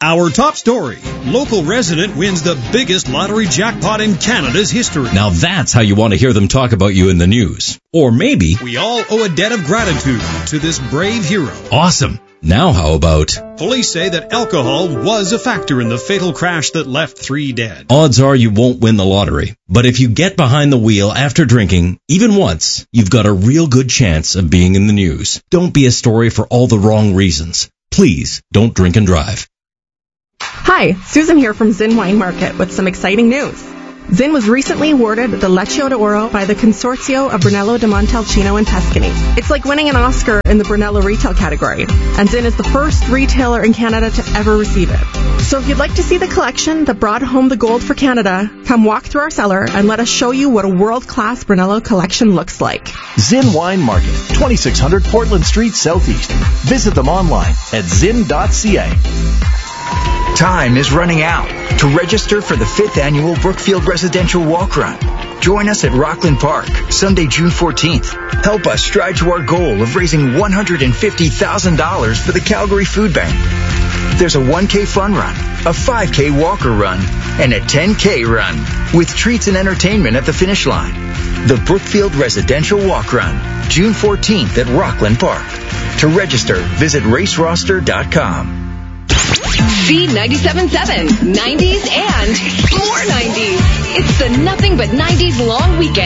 Our top story. Local resident wins the biggest lottery jackpot in Canada's history. Now that's how you want to hear them talk about you in the news. Or maybe we all owe a debt of gratitude to this brave hero. Awesome. Now how about police say that alcohol was a factor in the fatal crash that left 3 dead. Odds are you won't win the lottery. But if you get behind the wheel after drinking, even once, you've got a real good chance of being in the news. Don't be a story for all the wrong reasons. Please don't drink and drive. Hi, Susan here from Zinn Wine Market with some exciting news. Zinn was recently awarded the Leccio d'Oro by the Consorzio of Brunello di Montalcino and Tuscany. It's like winning an Oscar in the Brunello retail category, and Zinn is the first retailer in Canada to ever receive it. So if you'd like to see the collection that brought home the gold for Canada, come walk through our cellar and let us show you what a world-class Brunello collection looks like. Zinn Wine Market, 2600 Portland Street, Southeast. Visit them online at zinn.ca. Time is running out to register for the 5th annual Brookfield Residential Walk Run. Join us at Rockland Park, Sunday, June 14th. Help us strive to our goal of raising $150,000 for the Calgary Food Bank. There's a 1K fun run, a 5K walker run, and a 10K run, with treats and entertainment at the finish line. The Brookfield Residential Walk Run, June 14th at Rockland Park. To register, visit raceroster.com. B97.7, 90s and more 90s. It's the Nothing But 90s long weekend.